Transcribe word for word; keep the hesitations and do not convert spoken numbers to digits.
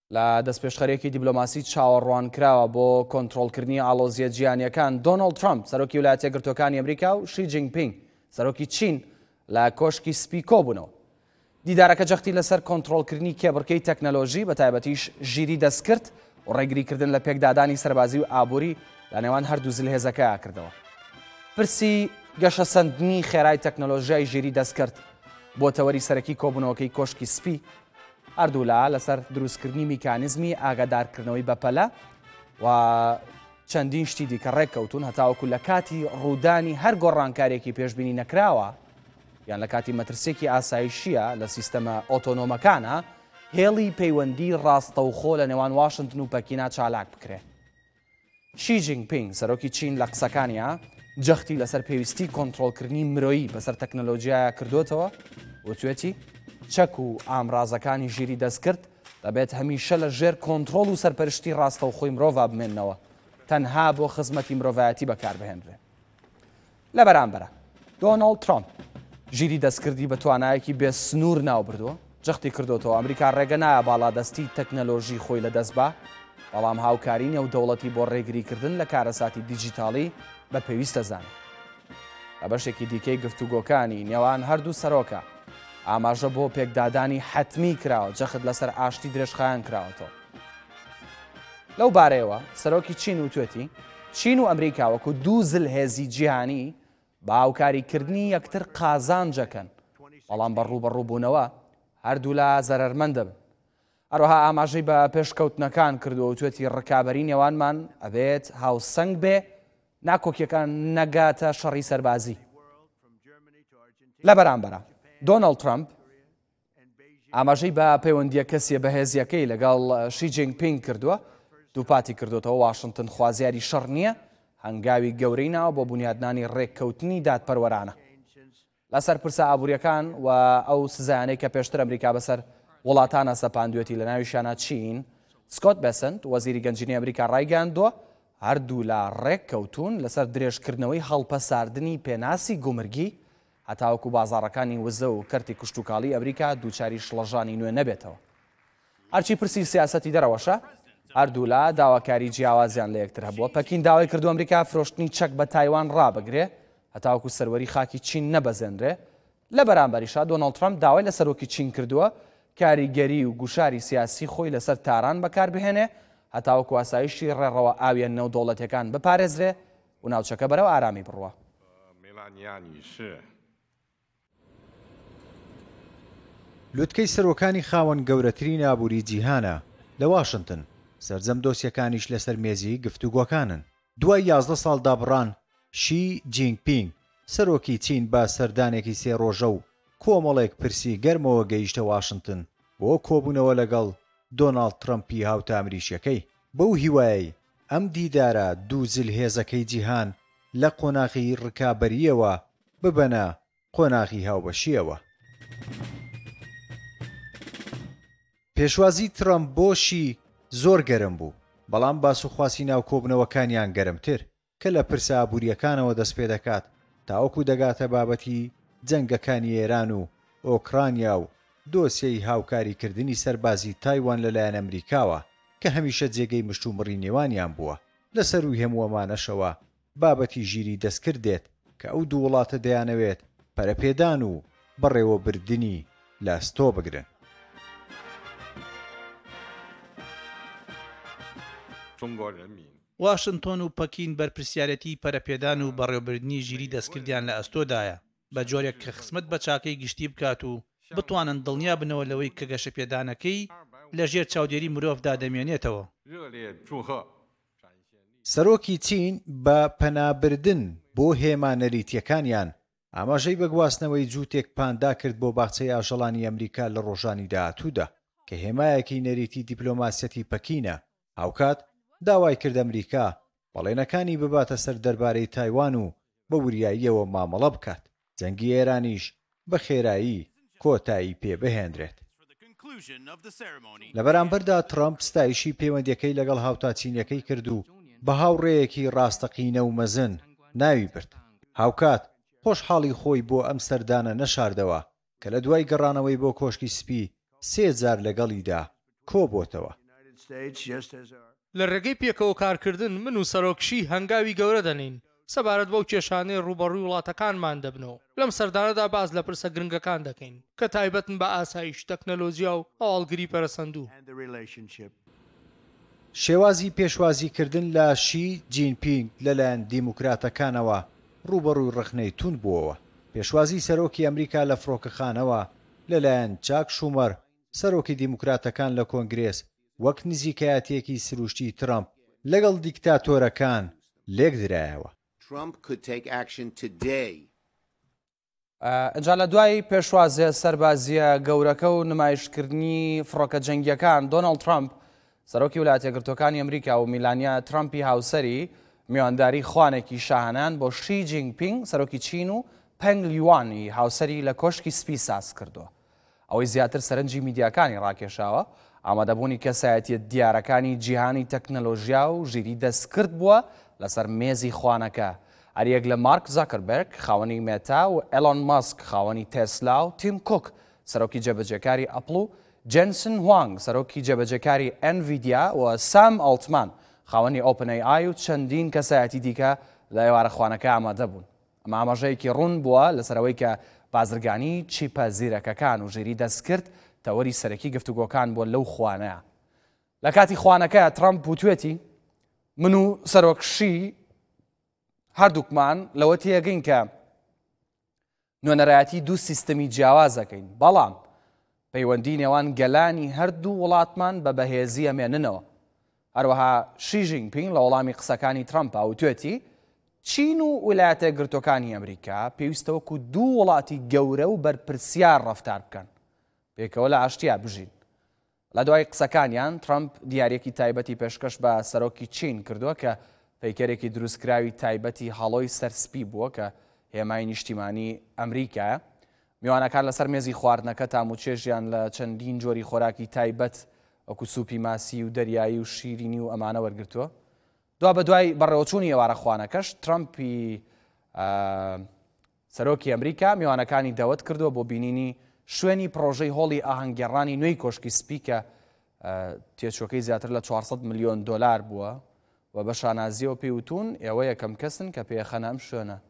لە دەستپێشخەرێکی دیبلۆماسی چاوەڕوان کراوە بۆ کۆنتڕۆڵکردنی ئاڵۆزیە جیهانیەکان دۆناڵد ترامپ سەرۆکی ویلایەتە یەکگرتووەکانی ئەمریکا و شی جینپینگ سەرۆکی چین لە کۆشکی سپی کۆبوونەوە. دیدارەکە جەختی لەسەر کۆنتڕۆڵکردنی کێبڕکەی تەکنەلۆژی بە تایبەتیش ژیری دەستکرد و ڕێگریکردن لە پێکدادانی سەربازی و ئابووری لە نێوان هەردوو زلهێزەکەیان کردەوە. پرسی گەشە سەندنی خێرای تەکنەلۆژیای ژیری دەستکرد بۆ تەوەری سەرەکی کۆبوونەوەکەی کۆشکی سپی هەردوولا لەسەر دروستکردنی میکانیزمی ئاگادارکردنەوەی بەپەلە و چەندین شتی دیکە ڕێککەوتون هەتاوەکو لە کاتی ڕوودانی هەر گۆڕانکارێکی پێشبینی نەکراوە یان لە کاتی مەترسێکی ئاسایشیە لە سیستەمە ئۆتۆنۆمەکانە هێڵی پەیوەندی ڕاستەوخۆ لە نێوان واشنگتن و پەکینە چالاک بکرێ. شی جینپینگ سەرۆکی چین لە قسەکانیە جەختی لەسەر پێویستی کۆنتڕۆڵکردنی مرۆیی بەسەر تەکنەلۆژیایە کردوتەوە وتوێتی چەک و ئامرازەکانی ژیری دەستکرد دەبێت هەمیشە لە ژێر کۆنتڕۆڵ و سەرپەرشتی ڕاستەوخۆی مرۆڤ بمێننەوە تەنها بۆ خزمەتی مرۆڤایەتی بەکاربهێنرێ. لە بەرامبەرە دۆناڵد ترامپ ژیری دەستکردی بە توانایەکی بێ سنوور ناو بردووە جەختی کردوتەوە ئەمریکا ڕێگە نایە باڵادەستی تەکنەلۆژی خۆی لە دەست بە بەڵام هاوکاری نێودەوڵەتی بۆ ڕێگریکردن لە کارەساتی دیجیتاڵی بە پێویستە زانێت. لە بەشێکی دیکەی گفتوگۆکانی نێوان هەردوو سەرۆکە ئاماژە بۆ پێکدادانی حتمی کراوە جەخت لەسەر ئاشتی درێژخایان کراوەتەوە. لەو بارەیەوە سەرۆکی چین وتوێتی چین و ئەمریکا وەکو دوو زلهێزی جیهانی بە هاوکاریکردنی یەکتر قازانجەکەن بەڵام بەڕوو بەڕووبوونەوە هەردوو لە زەرەرمەندە بن. هەروەها ئاماژەی بە پێشکەوتنەکان کردووە وتوێتی ڕکابەری نێوانمان ئەبێت هاوسەنگ بێ ناکۆکیەکان نەگاتە شەڕی سەربازی. لە بەرامبەرە دۆناڵد ترامپ ئاماژەی بە پەیوەندیە کەسیە بەهێزیەکەی لەگەڵ شی جینپینگ کردووە دووپاتی کردوتەوە واشنگتن خوازیاری شەڕ نییە هەنگاوی گەورەی ناوە بۆ بنیادنانی ڕێککەوتنی دادپەروەرانە لەسەر پرسە ئابوووریەکان و ئەو سزایانەی کە پێشتر ئەمریکا بەسەر وڵاتانە سەپاندوێتی لە ناویشانە چین سکۆت بەسنت وەزیری گەنجینەی ئەمریکا ڕایگەاندووە هەردوو لە ڕێککەوتون لەسەر درێژکردنەوەی هەڵپەساردنی پێناسی گومرگی هەتاوەکو بازاڕەکانی وزە و کەرتی کوشتتوکاڵی ئەمریکا دووچاری شڵەژانی نوێ نەبێتەوە. هەرچی پرسی سیاسەتی دەرەوەشە هەردوولا داواکاری جیاوازیان لە یەکتر هەبووە. پەکین داوای کردو ئەمریکا فرۆشتنی چەک بە تایوان ڕابگرێ هەتاوەکو سەروەری خاکی چین نەبەزێنرێ. لە بەرامبەریشا دۆناڵد ترامپ داوای لە سەرۆکی چین کردووە کاریگەری و گوشاری سیاسی خۆی لەسەر تاران بەکاربهێنێ هەتاوەکو ئاسایشی ڕێڕەوە ئاویان نێودوڵەتیەکان بپارێزرێ و ناوچەکە بەرەو ئارامی بڕوە. لوتکەی سەرۆکانی خاوەن گەورەترین ئابووری جیهانە لە واشنگتن سەرجەم دۆسیەکانیش لەسەر مێزی گفتوگۆکانن. دوای یازدە ساڵ دابڕان شی جینپینگ سەرۆکی چین بە سەردانێکی سێ ڕۆژە و کۆمەڵێک پرسی گەرمەوە گەیشتە واشنگتن بۆ کۆبوونەوە لەگەڵ دۆناڵد ترامپی هاوتە ئەمریشیەکەی. بەو هیوایی ئەم دیدارە دوو زلهێزەکەی جیهان لە قۆناغی ڕکابەریەوە ببەنە قۆناغی هاوبەشیەوە. پێشوازی ترامپ بۆشی زۆر گەرم بوو بەڵام باسوخواسی ناو کۆبنەوەکانیان گەرمتر کە لە پرسە ئابوووریەکانەوە دەست پێ دەکات تاوەکو دەگاتە بابەتی جەنگەکانی ئێران و ئۆکرانیا و دۆسیەی هاوکاریکردنی سەربازی تایوان لەلایەن ئەمریکاوە کە هەمیشە جێگەی مشتومڕی نێوانیان بووە. لەسەر و هەمووەمانەشەوە بابەتی ژیری دەستکرد دێت کە ئەو دوو وڵاتە دەیانەوێت پەرەپێدان و بەڕێوەبردننی لە ستۆ بگرن. واشنگتن و پەکین بەرپرسیارەتی پەرەپێدان و بەڕێوەبردننی ژیری دەستکردیان لە ئەستۆدایە بە جۆرێک کە خزمەت بە چاکەی گشتی بکات و بتوانن دڵنیا بنەوە لەوەی کە گەشە پێدانەکەی لە ژێر چاودێری مرۆڤدا دەمێنێتەوە. سەرۆکی چین بە پەنابردن بۆ هێما نەریتیەکانیان ئاماژەی بە گواستنەوەی جووتێک پاندا کرد بۆ باخچەی ئاژەڵانی ئەمریکا لە ڕۆژانی داهاتوودا کە هێمایەکی نەریتی دیپلۆماسیەتی پەکینە. هاوکات داوای کرد ئەمریکا بەڵێنەکانی بباتە سەر دەربارەی تایوان و بە وریاییەوە مامەڵە بکات جەنگی ئێرانیش بە خێرایی کۆتایی پێبهێنرێت. لە بەرامبەردا ترامپ ستایشی پەیوەندیەکەی لەگەڵ هاوتاچینیەکەی کرد و بە هاوڕێیەکی ڕاستەقینە و مەزن ناوی برد. هاوکات خۆشحاڵی خۆی بۆ ئەم سەردانە نەشاردەوە کە لە دوای گەڕانەوەی بۆ کۆشکی سپی سێ جار لەگەڵیدا کۆبۆتەوە. لە ڕێگەی پێکەوە کارکردن من و سەرۆکشی هەنگاوی گەورە دەنین سەبارەت بەو کێشانەی ڕوبەڕووی وڵاتەکانمان دەبنەوە لەم سەردانەدا باز لە پرسە گرنگەکان دەکەین کە تایبەتن بە ئاسایش تەکنەلۆژیا و ئاڵگری پەرەسەندوو شێوازی پێشوازیکردن لە شی جینپینگ لەلایەن دیموکراتەکانەوە ڕوبەڕووی ڕخنەی تون بووەوە پێشوازی سەرۆکی ئەمریکا لە فڕۆکەخانەوە لەلایەن چاک شومەر سەرۆکی دیموکراتەکان لە کۆنگرێس وەک نزیکایەتێکی سروشتی ترامپ لەگەڵ دیکتاتۆرەکان لێک درایەوە ئەجا لە دوای پێشوازیە سەربازیە گەورەکە و نمایشکردنی فڕۆکە جەنگیەکان دۆناڵد ترامپ سەرۆکی ویلایەتە یەکگرتووەکانی ئەمریکا و میلانیا ترامپی هاوسەری میوانداری خوانێکی شاهانان بۆ شی جینپینگ سەرۆکی چین و پەنگ لیوانی هاوسەری لە کۆشکی سپی ساز کردووە ئەوەی زیاتر سەرنجی میدیاکانی ڕاکێشاوە ئامادەبوونی کەسایەتیە دیارەکانی جیهانی تەکنەلۆژیا و ژیری دەستکرد بووە لەسەر مێزی خوانەکە هەریەک لە مارک زاکربەرگ خاوەنی مێتا و ئێلۆن ماسک خاوەنی تێسلا و تیم کوک سەرۆکی جێبەجێکاری ئەپڵ و جێنسن هوانگ سەرۆکی جێبەجێکاری ئەنڤیدیا و سام ئەڵتمان خاوەنی ئۆپن ئەی ئای و چەندین کەسایەتی دیکە لە ئێوارە خوانەکە ئامادە بوون ئەمە ئاماژەیەکی ڕوون بووە لەسەرەوەی کە بازرگانی چیپە زیرەکەکان و ژیری دەستکرد تەوەری سەرەکی گفتوگۆکان بۆ لەو خوانەیە لە کاتی خوانەکە ترامپ وتوێتی من و سەرۆکشی هەردووکمان لەوە تێگەین کە نوێنەرایەتی دوو سیستەمی جیاوازەکەین بەڵام پەیوەندی نێوان گەلانی هەردوو وڵاتمان بە بەهێزی ئەمێننەوە هەروەها شی ژینپینگ لە وەڵامی قسەکانی ترامپ وتوێتی چین و ویلایەتە یەکگرتووەکانی ئەمریکا پێویستە وەکو دوو وڵاتی گەورە و بەرپرسیار ڕەفتار بکەن پێکەوە لە ئاشتیا بژین لە دوای قسەکانیان ترامپ دیارێکی تایبەتی پێشکەش بە سەرۆکی چین کردووە کە پەیکەرێکی دروستکراوی تایبەتی هەڵۆی سەرسپی بووە کە هێمای نیشتیمانی ئەمریکایە میوانەکان لەسەر مێزی خواردنەکە تام و چێژیان لە چەندین جۆری خۆراکی تایبەت وەکو سوپی ماسی و دەریایی و شیرینی و ئەمانە وەرگرتووە دوا بە دوای بەڕێوەچوونی ئێوارە خوانەکەش ترامپی سەرۆکی ئەمریکا میوانەکانی دەوت کردووە بۆ بینینی شوێنی پرۆژەی هۆڵی ئاهەنگگەڕانی نوێی کۆشکی سپی کە تێچۆکەی زیاتر لە چوارسەد ملیۆن دۆلار بووە و بە شانازیەوە پێی وتون ئێوە یەکەم کەسن کە پێخەنە ئەم شوێنە